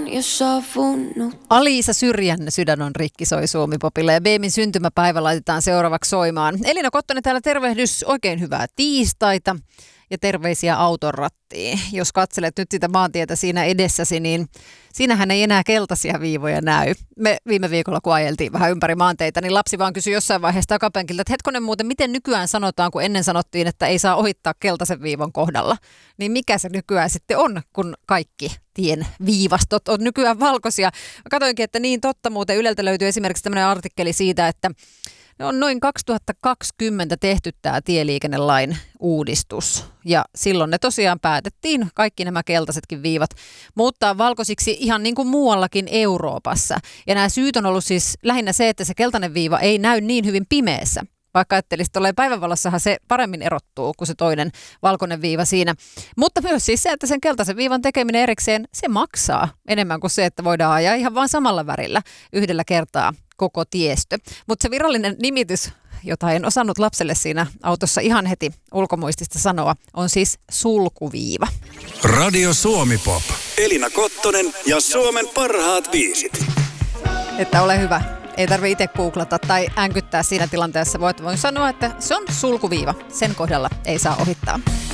on jo sovunut. Aliisa Syrjän Sydän on rikki soi Suomi-popille ja Beemin syntymäpäivä laitetaan seuraavaksi soimaan. Elina Kottonen täällä tervehdys, oikein hyvää tiistaita ja terveisiä auton rattiin. Jos katselet nyt sitä maantietä siinä edessäsi, niin siinähän ei enää keltaisia viivoja näy. Me viime viikolla, kun ajeltiin vähän ympäri maanteita, niin lapsi vaan kysyi jossain vaiheessa takapenkiltä, että hetkonen muuten, miten nykyään sanotaan, kun ennen sanottiin, että ei saa ohittaa keltaisen viivan kohdalla. Niin mikä se nykyään sitten on, kun kaikki tien viivastot on nykyään valkoisia. Mä katsoinkin, että niin totta muuten Yleltä löytyy esimerkiksi tämmöinen artikkeli siitä, että on noin 2020 tehty tämä tieliikennelain uudistus ja silloin ne tosiaan päätettiin, kaikki nämä keltaisetkin viivat, muuttaa valkoisiksi ihan niin kuin muuallakin Euroopassa. Ja nämä syyt on ollut siis lähinnä se, että se keltainen viiva ei näy niin hyvin pimeässä. Vaikka ajattelisit, että päivänvalossahan se paremmin erottuu kuin se toinen valkoinen viiva siinä. Mutta myös siis se, että sen keltaisen viivan tekeminen erikseen, se maksaa enemmän kuin se, että voidaan ajaa ihan vaan samalla värillä yhdellä kertaa koko tiestö. Mutta se virallinen nimitys, jota en osannut lapselle siinä autossa ihan heti ulkomuistista sanoa, on siis sulkuviiva. Radio Suomi Pop. Elina Kottonen ja Suomen parhaat biisit. Että ole hyvä. Ei tarvitse itse googlata tai änkyttää siinä tilanteessa. Voin sanoa, että se on sulkuviiva. Sen kohdalla ei saa ohittaa.